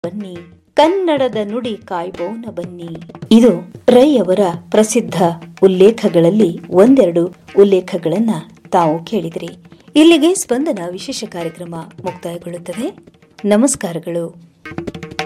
ಬನ್ನಿ, ಕನ್ನಡದ ನುಡಿ ಕಾಯ್ಬೋನ ಬನ್ನಿ. ಇದು ರೈ ಅವರ ಪ್ರಸಿದ್ಧ ಉಲ್ಲೇಖಗಳಲ್ಲಿ ಒಂದೆರಡು ಉಲ್ಲೇಖಗಳನ್ನ ತಾವು ಕೇಳಿದ್ರಿ. ಇಲ್ಲಿಗೆ ಸ್ಪಂದನ ವಿಶೇಷ ಕಾರ್ಯಕ್ರಮ ಮುಕ್ತಾಯಗೊಳ್ಳುತ್ತದೆ. ನಮಸ್ಕಾರಗಳು.